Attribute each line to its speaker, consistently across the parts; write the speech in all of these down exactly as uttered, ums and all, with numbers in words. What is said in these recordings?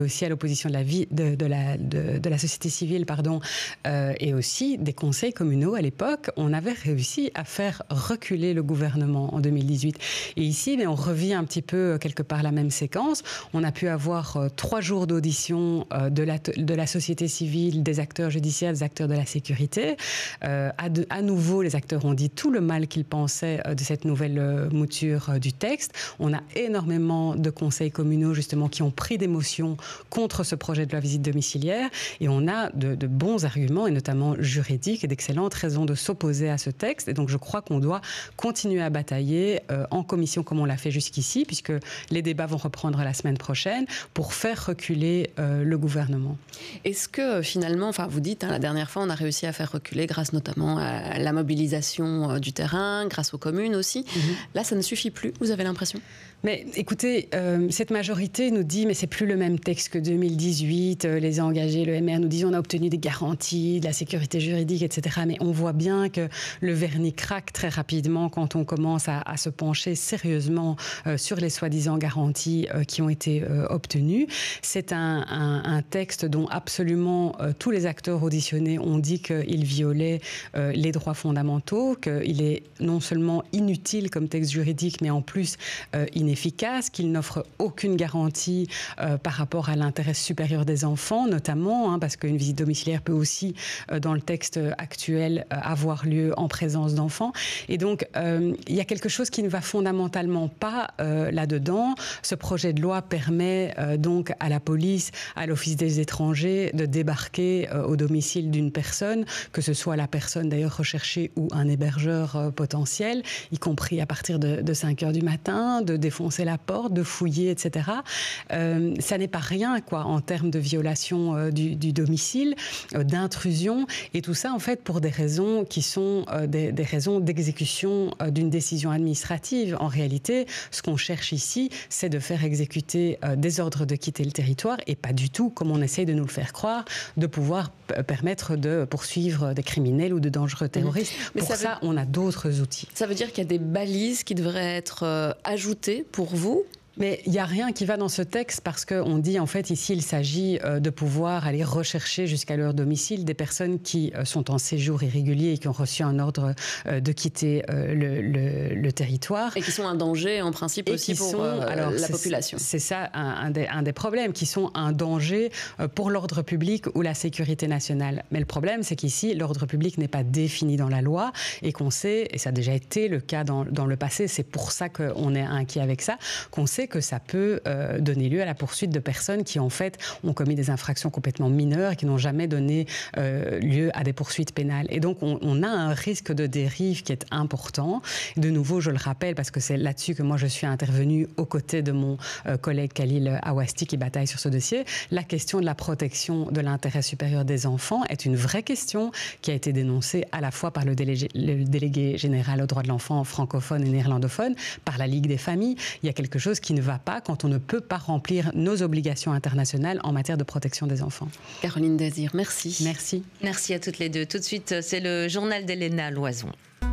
Speaker 1: aussi à l'opposition de la vie de, de, la, de, de la société civile, pardon, euh, et aussi des conseils communaux à l'époque, on avait réussi à faire reculer le gouvernement en deux mille dix-huit. Et ici, mais on revient un petit peu quelque part la même séquence. On a pu avoir euh, trois jours d'audition euh, de, la, de la société civile, des acteurs judiciaires, des acteurs de la sécurité. Euh, à, de, à nouveau, les acteurs ont dit tout le mal qu'ils pensaient euh, de cette nouvelle euh, mouture euh, du texte. On a énormément de conseils communaux, justement, qui ont pris des motions contre ce projet de loi visite domiciliaire, et on a de, de bons arguments, et notamment juridiques, et d'excellentes raisons de s'opposer à ce texte. Et donc je crois qu'on doit continuer à batailler euh, en commission comme on l'a fait jusqu'ici, puisque les débats vont reprendre la semaine prochaine, pour faire reculer euh, le gouvernement.
Speaker 2: Est-ce que finalement, enfin vous dites, hein, la dernière fois on a réussi à faire reculer grâce notamment à la mobilisation euh, du terrain, grâce aux communes aussi. Mm-hmm. Là ça ne suffit plus, vous avez l'impression?
Speaker 1: Mais écoutez, euh, cette majorité nous dit mais c'est plus le même texte que deux mille dix-huit, euh, les engagés, le M R nous disent on a obtenu des garanties, de la sécurité juridique, et cetera. Mais on voit bien que le vernis craque très rapidement quand on commence à, à se pencher sérieusement euh, sur les soi-disant garanties euh, qui ont été euh, obtenues. C'est un, un, un texte dont absolument euh, tous les acteurs auditionnés ont dit qu'il violait euh, les droits fondamentaux, qu'il est non seulement inutile comme texte juridique, mais en plus euh, inefficace. efficace, qu'il n'offre aucune garantie euh, par rapport à l'intérêt supérieur des enfants, notamment, hein, parce qu'une visite domiciliaire peut aussi, euh, dans le texte actuel, euh, avoir lieu en présence d'enfants. Et donc, euh, il y a quelque chose qui ne va fondamentalement pas euh, là-dedans. Ce projet de loi permet euh, donc à la police, à l'Office des étrangers, de débarquer euh, au domicile d'une personne, que ce soit la personne d'ailleurs recherchée ou un hébergeur euh, potentiel, y compris à partir de, de cinq heures du matin, de défoncer la porte, de fouiller, et cetera. Euh, ça n'est pas rien, quoi, en termes de violation euh, du, du domicile, euh, d'intrusion, et tout ça, en fait, pour des raisons qui sont euh, des, des raisons d'exécution euh, d'une décision administrative. En réalité, ce qu'on cherche ici, c'est de faire exécuter euh, des ordres de quitter le territoire, et pas du tout, comme on essaye de nous le faire croire, de pouvoir p- permettre de poursuivre des criminels ou de dangereux terroristes. Mmh. Pour ça, ça veut... on a d'autres outils.
Speaker 2: Ça veut dire qu'il y a des balises qui devraient être euh, ajoutées pour vous?
Speaker 1: Mais il n'y a rien qui va dans ce texte parce qu'on dit, en fait, ici, il s'agit de pouvoir aller rechercher jusqu'à leur domicile des personnes qui sont en séjour irrégulier et qui ont reçu un ordre de quitter le, le, le territoire.
Speaker 2: Et qui sont un danger, en principe, et aussi pour sont, euh, alors, la population.
Speaker 1: C'est ça un, un, des, un des problèmes, qui sont un danger pour l'ordre public ou la sécurité nationale. Mais le problème, c'est qu'ici, l'ordre public n'est pas défini dans la loi et qu'on sait, et ça a déjà été le cas dans, dans le passé, c'est pour ça qu'on est inquiet avec ça, qu'on sait que ça peut euh, donner lieu à la poursuite de personnes qui, en fait, ont commis des infractions complètement mineures et qui n'ont jamais donné euh, lieu à des poursuites pénales. Et donc, on, on a un risque de dérive qui est important. De nouveau, je le rappelle, parce que c'est là-dessus que moi, je suis intervenue aux côtés de mon euh, collègue Khalil Awasti qui bataille sur ce dossier. La question de la protection de l'intérêt supérieur des enfants est une vraie question qui a été dénoncée à la fois par le délégué, le délégué général aux droits de l'enfant francophone et néerlandophone, par la Ligue des familles. Il y a quelque chose qui ne va pas quand on ne peut pas remplir nos obligations internationales en matière de protection des enfants.
Speaker 2: Caroline Désir, merci.
Speaker 1: Merci.
Speaker 3: Merci à toutes les deux. Tout de suite, c'est le journal d'Elena Loison.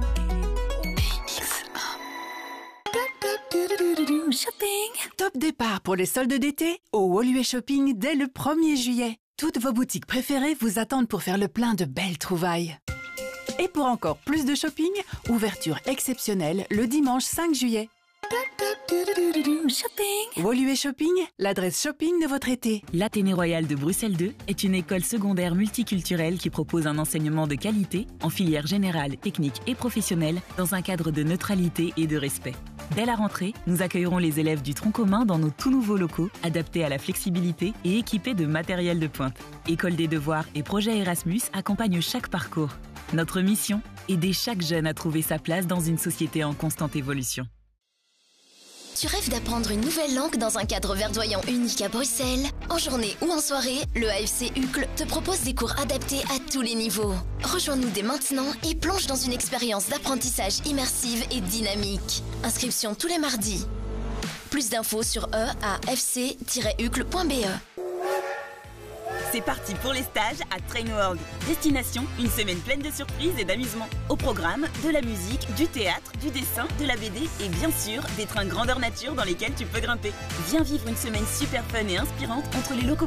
Speaker 4: Shopping. Top départ pour les soldes d'été au Woluwe Shopping dès le premier juillet. Toutes vos boutiques préférées vous attendent pour faire le plein de belles trouvailles. Et pour encore plus de shopping, ouverture exceptionnelle le dimanche cinq juillet. Shopping. Woluwe Shopping, l'adresse shopping de votre été.
Speaker 5: L'Athénée Royal de Bruxelles deux est une école secondaire multiculturelle qui propose un enseignement de qualité en filière générale, technique et professionnelle dans un cadre de neutralité et de respect. Dès la rentrée, nous accueillerons les élèves du tronc commun dans nos tout nouveaux locaux, adaptés à la flexibilité et équipés de matériel de pointe. École des devoirs et projet Erasmus accompagnent chaque parcours. Notre mission, aider chaque jeune à trouver sa place dans une société en constante évolution.
Speaker 6: Tu rêves d'apprendre une nouvelle langue dans un cadre verdoyant unique à Bruxelles? En journée ou en soirée, le A F C U C L te propose des cours adaptés à tous les niveaux. Rejoins-nous dès maintenant et plonge dans une expérience d'apprentissage immersive et dynamique. Inscription tous les mardis. Plus d'infos sur e a f c tiret u c l point b e.
Speaker 5: C'est parti pour les stages à Train World. Destination, une semaine pleine de surprises et d'amusement. Au programme, de la musique, du théâtre, du dessin, de la B D et bien sûr, des trains grandeur nature dans lesquels tu peux grimper. Viens vivre une semaine super fun et inspirante entre les locaux